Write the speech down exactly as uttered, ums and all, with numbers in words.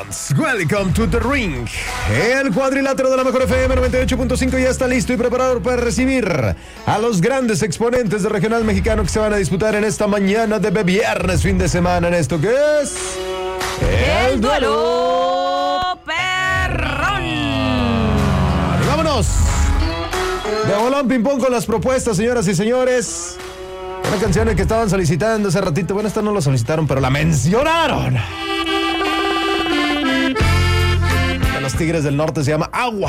Champs, welcome to the ring. El cuadrilátero de la mejor F M noventa y ocho punto cinco ya está listo y preparado para recibir a los grandes exponentes del regional mexicano que se van a disputar en esta mañana de viernes, fin de semana, en esto que es... El, el duelo perrón. Y vámonos. De bolón ping pong con las propuestas, señoras y señores. Una canción que estaban solicitando hace ratito. Bueno, esta no la solicitaron, pero la mencionaron. De los Tigres del Norte, se llama Agua.